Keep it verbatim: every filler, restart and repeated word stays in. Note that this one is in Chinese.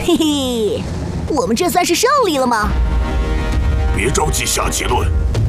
嘿嘿，我们这算是胜利了吗？ 别着急下结论，